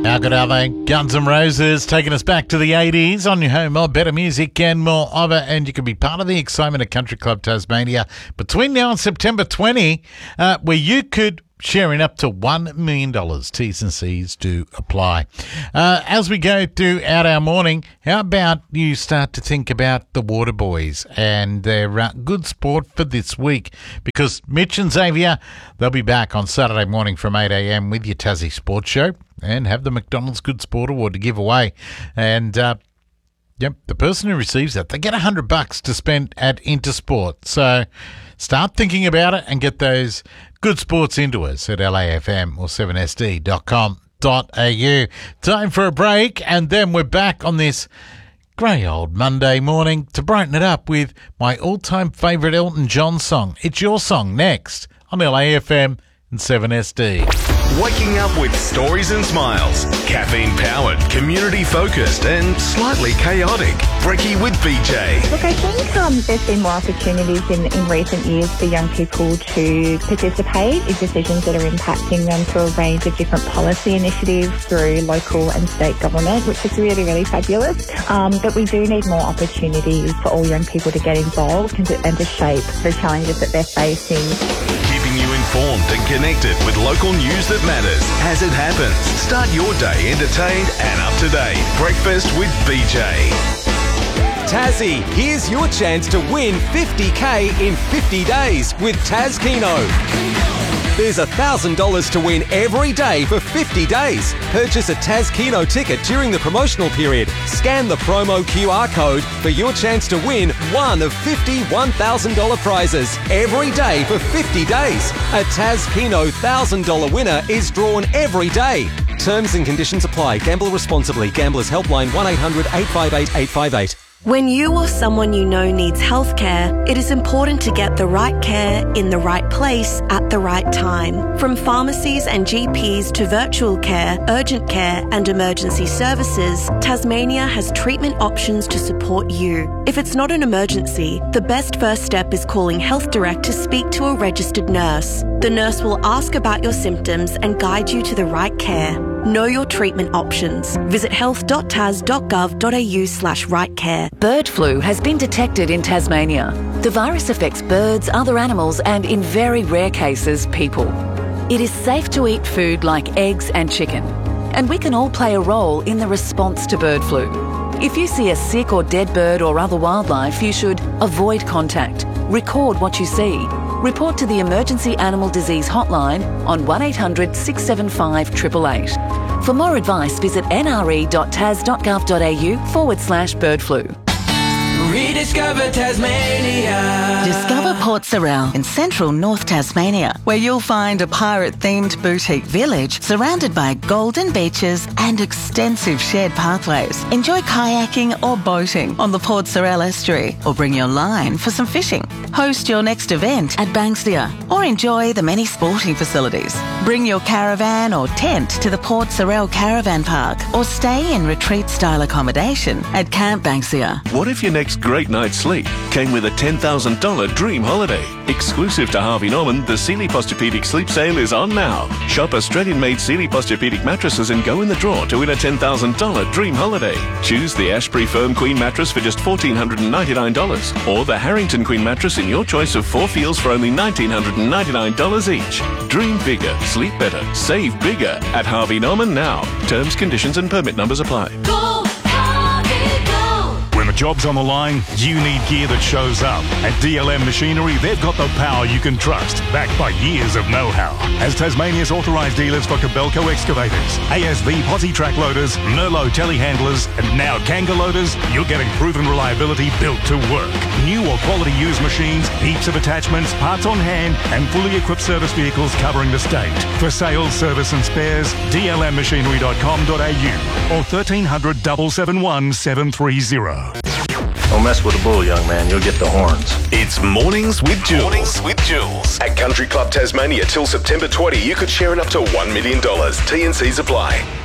How good are they? Guns N' Roses taking us back to the 80s on your home of better music and more of it. And you can be part of the excitement at Country Club Tasmania between now and September 20, where you could sharing up to $1 million. T's and C's do apply. As we go throughout our morning, how about you start to think about the Waterboys and their good sport for this week? Because Mitch and Xavier, they'll be back on Saturday morning from 8 a.m. with your Tassie Sports Show and have the McDonald's Good Sport Award to give away. And yep, the person who receives that, they get $100 to spend at Intersport. So start thinking about it and get those good sports into us at LAFM or 7sd.com.au. Time for a break, and then we're back on this grey old Monday morning to brighten it up with my all-time favourite Elton John song. It's your song next on LAFM and 7SD. Waking up with stories and smiles. Caffeine-powered, community-focused and slightly chaotic. Brekkie with BJ. Look, I think there's been more opportunities in recent years for young people to participate in decisions that are impacting them through a range of different policy initiatives through local and state government, which is really, really fabulous. But we do need more opportunities for all young people to get involved and to shape the challenges that they're facing. Keeping you informed and connected with local news that matters as it happens. Start your day entertained and up to date. Breakfast with BJ. Tassie, here's your chance to win $50K in 50 days with Tas Keno. There's $1,000 to win every day for 50 days. Purchase a Tas Keno ticket during the promotional period. Scan the promo QR code for your chance to win one of 50 $1,000 prizes every day for 50 days. A Tas Keno $1,000 winner is drawn every day. Terms and conditions apply. Gamble responsibly. Gamblers Helpline 1-800-858-858. When you or someone you know needs healthcare, it is important to get the right care in the right place at the right time. From pharmacies and GPs to virtual care, urgent care and emergency services, Tasmania has treatment options to support you. If it's not an emergency, the best first step is calling Health Direct to speak to a registered nurse. The nurse will ask about your symptoms and guide you to the right care. Know your treatment options. Visit health.tas.gov.au/right care. Bird flu has been detected in Tasmania. The virus affects birds, other animals, and in very rare cases, people. It is safe to eat food like eggs and chicken, and we can all play a role in the response to bird flu. If you see a sick or dead bird or other wildlife, you should avoid contact, record what you see, report to the Emergency Animal Disease Hotline on 1-800-675-888. For more advice, visit nre.tas.gov.au/bird flu. Rediscover Tasmania. Discover Port Sorell in central North Tasmania, where you'll find a pirate-themed boutique village surrounded by golden beaches and extensive shared pathways. Enjoy kayaking or boating on the Port Sorell estuary, or bring your line for some fishing. Host your next event at Banksia, or enjoy the many sporting facilities. Bring your caravan or tent to the Port Sorell Caravan Park, or stay in retreat-style accommodation at Camp Banksia. What if your next great night's sleep came with a $10,000 dream holiday? Exclusive to Harvey Norman, the Sealy Posturepedic Sleep Sale is on now. Shop Australian-made Sealy Posturepedic mattresses and go in the draw to win a $10,000 dream holiday. Choose the Ashbury Firm Queen mattress for just $1,499, or the Harrington Queen mattress in your choice of 4 feels for only $1,999 each. Dream bigger, sleep better, save bigger at Harvey Norman now. Terms, conditions and permit numbers apply. Go, Harvey, go. When the job's on the line, you need gear that shows up. At DLM Machinery, they've got the power you can trust, backed by years of know-how. As Tasmania's authorised dealers for Kobelco excavators, ASV posi track loaders, Merlot telehandlers, and now Kanga loaders, you're getting proven reliability built to work. New or quality used machines, heaps of attachments, parts on hand, and fully equipped service vehicles covering the state. For sales, service and spares, dlmmachinery.com.au or 1300 771 730. Don't mess with the bull, young man. You'll get the horns. It's Mornings with Jules. Mornings with Jules. At Country Club Tasmania till September 20, you could share in up to $1 million. T&Cs apply.